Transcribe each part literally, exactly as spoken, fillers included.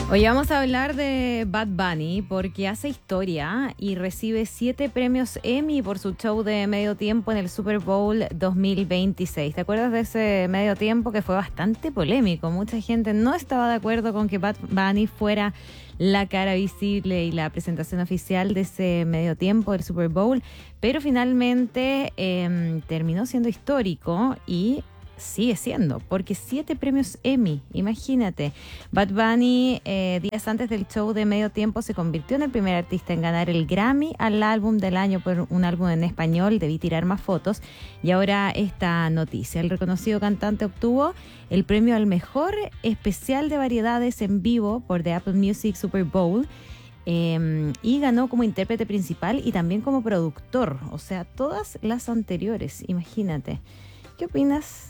Hoy vamos a hablar de Bad Bunny porque hace historia y recibe siete premios Emmy por su show de medio tiempo en el Super Bowl dos mil veintiséis. ¿Te acuerdas de ese medio tiempo que fue bastante polémico? Mucha gente no estaba de acuerdo con que Bad Bunny fuera la cara visible y la presentación oficial de ese medio tiempo del Super Bowl, pero finalmente eh, terminó siendo histórico y sigue siendo, porque siete premios Emmy, imagínate. Bad Bunny, eh, días antes del show de medio tiempo, se convirtió en el primer artista en ganar el Grammy al álbum del año por un álbum en español, Debí tirar más fotos. Y ahora esta noticia, el reconocido cantante obtuvo el premio al mejor especial de variedades en vivo por The Apple Music Super Bowl. Eh, y ganó como intérprete principal y también como productor, o sea, todas las anteriores, imagínate. ¿Qué opinas?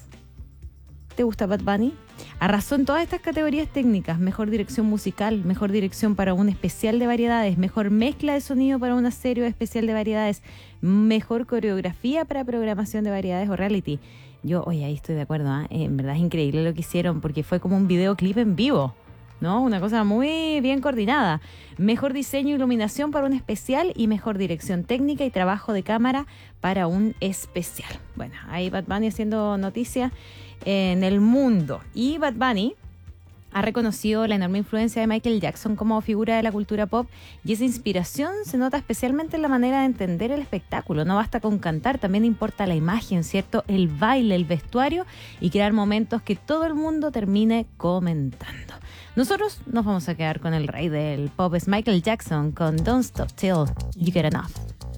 ¿Te gusta Bad Bunny? Arrasó en todas estas categorías técnicas: mejor dirección musical, mejor dirección para un especial de variedades, mejor mezcla de sonido para una serie especial de variedades, mejor coreografía para programación de variedades o reality. Yo, oye, ahí estoy de acuerdo, ¿eh? En verdad es increíble lo que hicieron porque fue como un videoclip en vivo, ¿no? Una cosa muy bien coordinada. Mejor diseño e iluminación para un especial y mejor dirección técnica y trabajo de cámara para un especial. Bueno, ahí Bad Bunny haciendo noticia en el mundo. Y Bad Bunny ha reconocido la enorme influencia de Michael Jackson como figura de la cultura pop, y esa inspiración se nota especialmente en la manera de entender el espectáculo. No basta con cantar, también importa la imagen, ¿cierto? El baile, el vestuario y crear momentos que todo el mundo termine comentando. Nosotros nos vamos a quedar con el rey del pop, es Michael Jackson, con Don't Stop Till You Get Enough.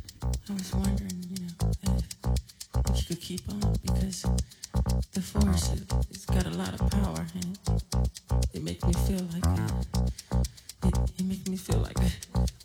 I was wondering, you know, if, if you could keep on, because the force, it, it's got a lot of power, and it, it makes me feel like, uh, it, it makes me feel like